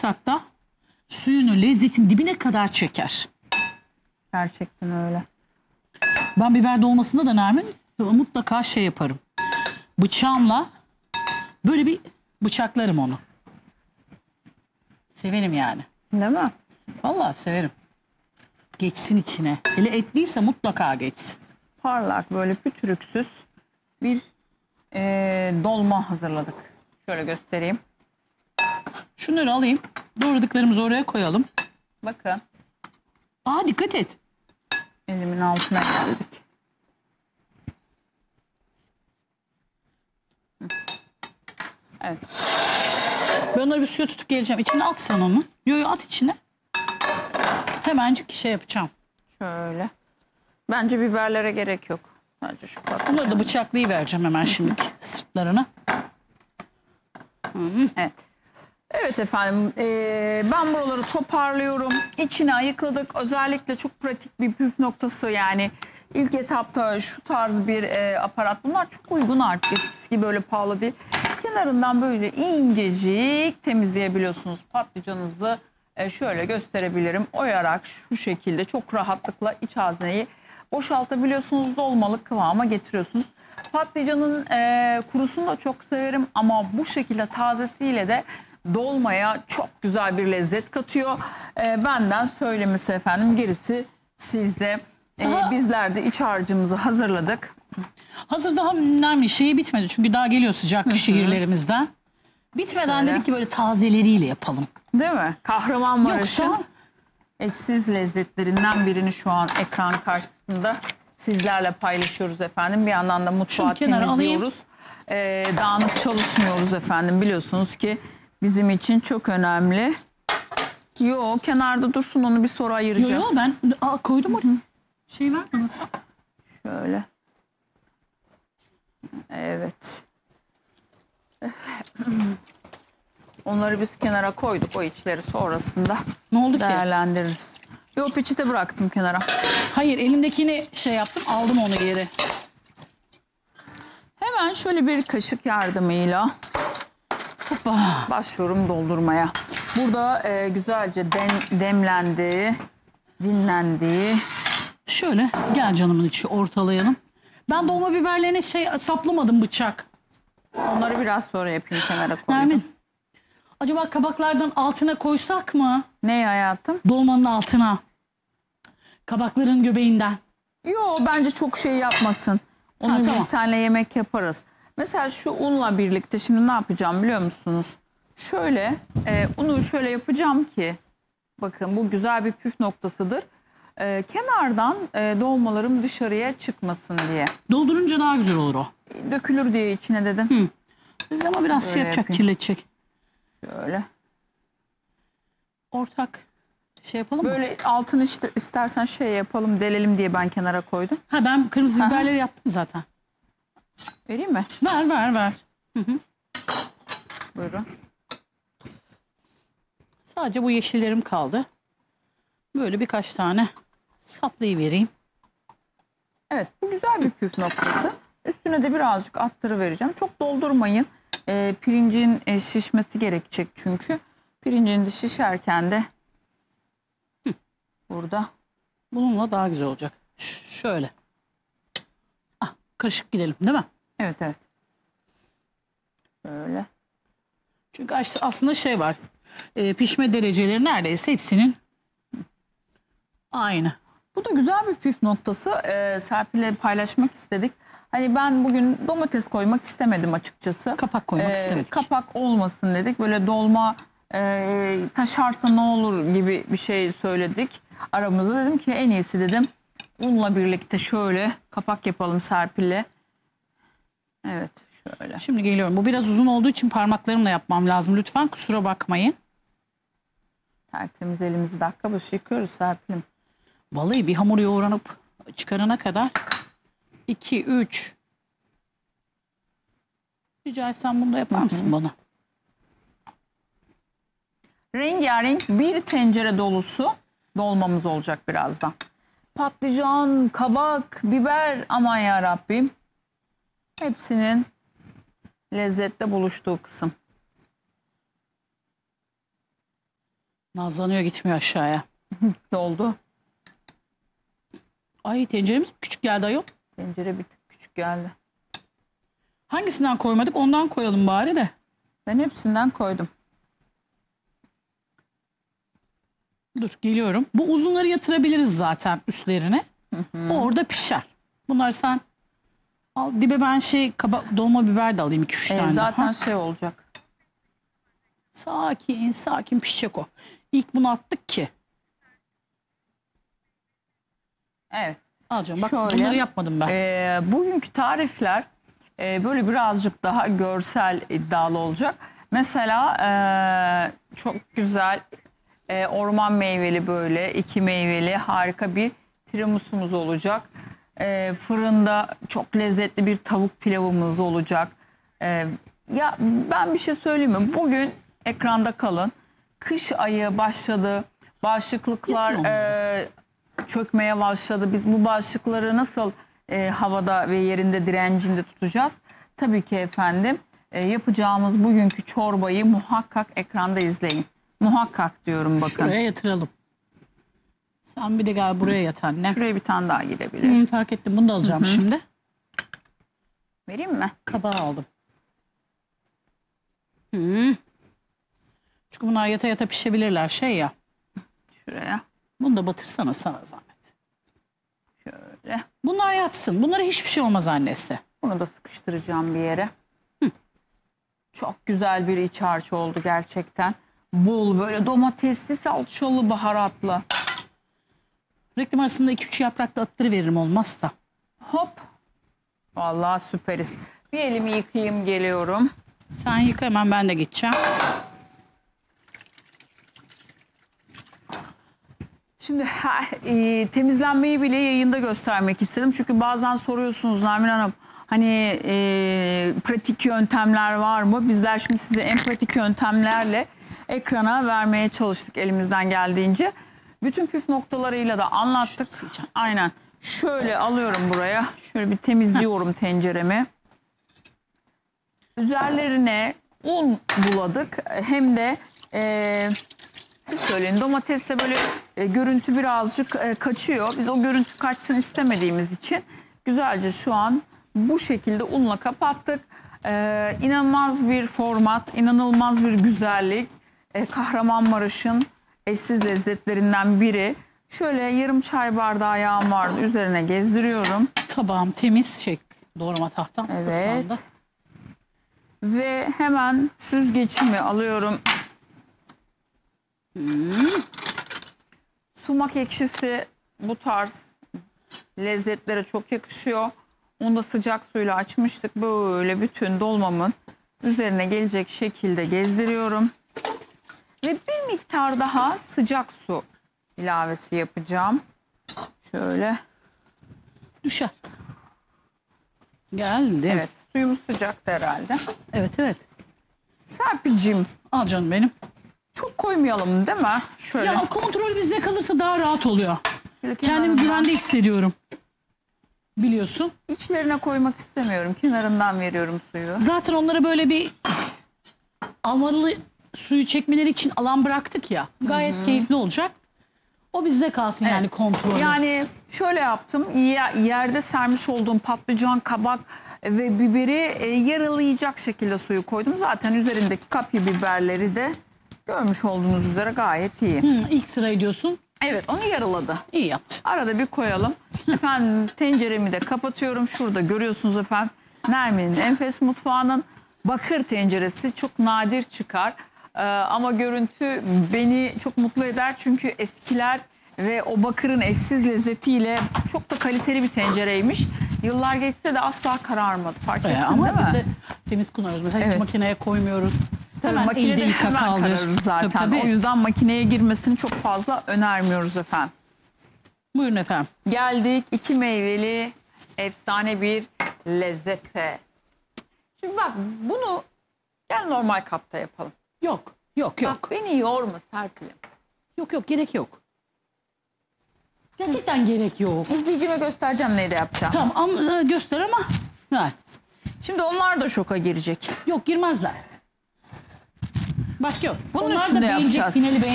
koysak da suyunu, lezzetin dibine kadar çeker. Gerçekten öyle. Ben biber dolmasında da Nermin mutlaka şey yaparım. Bıçağımla böyle bir bıçaklarım onu. Severim yani. Değil mi? Vallahi severim. Geçsin içine. Hele etliyse mutlaka geçsin. Parlak böyle pütürüksüz bir dolma hazırladık. Şöyle göstereyim. Şunları alayım. Doğradıklarımızı oraya koyalım. Bakın. Aa, dikkat et. Elimin altına geldik. Evet. Ben onları bir suya tutup geleceğim. İçine at sen onu. Yo at içine. Hemencik şey yapacağım. Şöyle. Bence biberlere gerek yok. Sadece şu patlıcan. Bunları da bıçaklayıvereceğim hemen şimdiki sırtlarına. Evet. Evet efendim. Ben buraları toparlıyorum. İçine ayıkladık. Özellikle çok pratik bir püf noktası yani. İlk etapta şu tarz bir aparat. Bunlar çok uygun artık. Eskisi gibi böyle pahalı değil. Kenarından böyle incecik temizleyebiliyorsunuz patlıcanınızı. Şöyle gösterebilirim. Oyarak şu şekilde çok rahatlıkla iç hazneyi boşaltabiliyorsunuz. Dolmalık kıvama getiriyorsunuz. Patlıcanın kurusunu da çok severim ama bu şekilde tazesiyle de dolmaya çok güzel bir lezzet katıyor. Benden söylemesi efendim, gerisi sizde. Bizler de iç harcımızı hazırladık. Hazır daha Nermin şeyi bitmedi. Çünkü daha geliyor sıcak şehirlerimizden. Bitmeden Şöyle. dedik ki böyle tazeleriyle yapalım. Değil mi? Kahramanmaraş'ın Yoksa eşsiz lezzetlerinden birini şu an ekran karşısında sizlerle paylaşıyoruz efendim. Bir yandan da mutfağı Şunu kenara temizliyoruz. Dağınık çalışmıyoruz efendim. Biliyorsunuz ki bizim için çok önemli. Yo, kenarda dursun, onu bir sonra ayıracağız. yo ben koydum oraya. Şey var mı nasıl? Şöyle. Evet. Onları biz kenara koyduk. O içleri sonrasında Ne oldu ki? değerlendiririz. Yo, peçete bıraktım kenara. Hayır, elimdekini şey yaptım, aldım onu geri. Hemen şöyle bir kaşık yardımıyla Hoppa. başlıyorum doldurmaya. Burada güzelce demlendi, dinlendi. Şöyle gel canımın içi, ortalayalım. Ben dolma biberlerine saplamadım bıçak. Onları biraz sonra yapayım, kenara koydum. Nermin, acaba kabaklardan altına koysak mı? Ne hayatım? Dolmanın altına. Kabakların göbeğinden. Yo, bence çok şey yapmasın. Onu Ha, bir tamam. tane yemek yaparız. Mesela şu unla birlikte şimdi ne yapacağım biliyor musunuz? Şöyle unu şöyle yapacağım ki, bakın bu güzel bir püf noktasıdır. Kenardan dolmalarım dışarıya çıkmasın diye. Doldurunca daha güzel olur o. Dökülür diye içine dedim. Ama biraz Böyle şey yapacak, yapayım. kirletecek. Şöyle. Ortak şey yapalım mı? Böyle altını işte istersen şey yapalım, delelim diye ben kenara koydum. Ha, ben kırmızı biberleri yaptım zaten. Vereyim mi? Ver. Buyurun. Sadece bu yeşillerim kaldı. Böyle birkaç tane saplayıvereyim. Evet, bu güzel bir püf noktası. Üstüne de birazcık attırıvereceğim. Çok doldurmayın. Pirincin şişmesi gerekecek çünkü. Pirincin de şişerken de burada. Bununla daha güzel olacak. Şöyle. Ah, karışık gidelim değil mi? Evet. Şöyle. Çünkü aslında şey var. Pişme dereceleri neredeyse hepsinin aynı. Bu da güzel bir püf noktası. Serpil'le paylaşmak istedik. Hani ben bugün domates koymak istemedim açıkçası. Kapak koymak istemedik. Kapak olmasın dedik. Böyle dolma taşarsa ne olur gibi bir şey söyledik. Aramızda dedim ki en iyisi dedim. Unla birlikte şöyle kapak yapalım Serpil'le. Evet, şöyle. Şimdi geliyorum. Bu biraz uzun olduğu için parmaklarımla yapmam lazım. Lütfen kusura bakmayın. Tertemiz elimizi dakika başı yıkıyoruz Serpil'im. Vallahi bir hamur yoğuranıp çıkarana kadar 2, 3. Rica etsem bunu da yapar mısın bana? Rengarenk bir tencere dolusu dolmamız olacak birazdan. Patlıcan, kabak, biber, aman ya Rabbim. Hepsinin lezzette buluştuğu kısım. Nazlanıyor, gitmiyor aşağıya. Ne oldu? Ay, tenceremiz küçük geldi ayol. Tencere bir tık küçük geldi. Hangisinden koymadık, ondan koyalım bari de. Ben hepsinden koydum. Dur, geliyorum. Bu uzunları yatırabiliriz zaten üstlerine. O orada pişer. Bunlar sen al. Dibe ben dolma biber de alayım 2-3 tane Zaten daha. şey olacak. Sakin sakin pişecek o. İlk bunu attık ki. Evet. Alacağım. Bak, Şöyle, bunları yapmadım ben. Bugünkü tarifler böyle birazcık daha görsel iddialı olacak. Mesela çok güzel orman meyveli, böyle 2 meyveli harika bir tiramisumuz olacak. Fırında çok lezzetli bir tavuk pilavımız olacak. Ya ben bir şey söyleyeyim mi? Bugün ekranda kalın. Kış ayı başladı. Bağışıklıklar çökmeye başladı. Biz bu bağışıkları nasıl havada ve yerinde, direncinde tutacağız? Tabii ki efendim yapacağımız bugünkü çorbayı muhakkak ekranda izleyin. Muhakkak diyorum, bakın. Şuraya yatıralım. Sen bir de gel buraya yat anne. Şuraya bir tane daha girebilir. Fark ettim. Bunu da alacağım şimdi. Vereyim mi? Kabağı aldım. Çünkü bunlar yata yata pişebilirler ya. Şuraya. Bunu da batırsana, sana zahmet. Şöyle. Bunlar yatsın. Bunlara hiçbir şey olmaz annesi. Bunu da sıkıştıracağım bir yere. Çok güzel bir iç harç oldu gerçekten. Bol, böyle domatesli, salçalı, baharatlı. Reklam arasında 2-3 yaprak da attırıveririm olmazsa. Hop. Vallahi süperiz. Bir elimi yıkayayım, geliyorum. Sen yıka, hemen ben de geçeceğim. Şimdi temizlenmeyi bile yayında göstermek istedim. Çünkü bazen soruyorsunuz Nermin Hanım, hani pratik yöntemler var mı? Bizler şimdi size en pratik yöntemlerle ekrana vermeye çalıştık elimizden geldiğince. Bütün püf noktalarıyla da anlattık. Aynen. Şöyle alıyorum buraya. Şöyle bir temizliyorum tenceremi. Üzerlerine un buladık. Hem de siz söyleyin, domatesle böyle görüntü birazcık kaçıyor. Biz o görüntü kaçsın istemediğimiz için güzelce şu an bu şekilde unla kapattık. İnanılmaz bir format, inanılmaz bir güzellik. Kahramanmaraş'ın eşsiz lezzetlerinden biri. Şöyle yarım çay bardağı yağım vardı, üzerine gezdiriyorum. Tabağım temiz, doğrama tahtam Evet. ıslandı. Ve hemen süzgecimi alıyorum. Sumak ekşisi bu tarz lezzetlere çok yakışıyor. Onu da sıcak suyla açmıştık. Böyle bütün dolmamın üzerine gelecek şekilde gezdiriyorum. Ve bir miktar daha sıcak su ilavesi yapacağım. Şöyle. Düşer. Geldi. Evet, suyumuz sıcaktı herhalde. Evet. Serpil'cim, Al canım benim. çok koymayalım değil mi? Şöyle. Ya kontrol bizde kalırsa daha rahat oluyor. Şöyle Kendimi kenarından. güvende hissediyorum. Biliyorsun. İçlerine koymak istemiyorum. Kenarından veriyorum suyu. Zaten onlara böyle bir almalı suyu çekmeleri için alan bıraktık ya. Gayet keyifli olacak. O bizde kalsın yani kontrolü. Yani şöyle yaptım. Yerde sermiş olduğum patlıcan, kabak ve biberi yaralayacak şekilde suyu koydum. Zaten üzerindeki kapya biberleri de görmüş olduğunuz üzere gayet iyi. İlk sırayı diyorsun. Evet, onu yaraladı. İyi yaptı. Arada bir koyalım. Efendim tenceremi de kapatıyorum. Şurada görüyorsunuz efendim. Nermin'in enfes mutfağının bakır tenceresi çok nadir çıkar. Ama görüntü beni çok mutlu eder. Çünkü eskiler ve o bakırın eşsiz lezzetiyle çok da kaliteli bir tencereymiş. Yıllar geçse de asla kararmadı. Fark ettin Ama değil mi? biz de temiz kullanıyoruz. Mesela hiç makineye koymuyoruz. Tabii Hemen elde makinede yıka hemen kaldır. kararır zaten. Tabii. O yüzden makineye girmesini çok fazla önermiyoruz efendim. Buyurun efendim. Geldik 2 meyveli efsane bir lezzete. Şimdi bak, bunu gel normal kapta yapalım. Yok. Bak, beni yorma Serpil'im. Yok, gerek yok. Gerçekten gerek yok. İzleyicime göstereceğim neyle yapacağım. Tamam ama göster ama. Ha. Şimdi onlar da şoka girecek. Yok, girmezler. Bak yok. Bunun Onlar da üstünde beğenecek, yapacağız. finali beğenecek.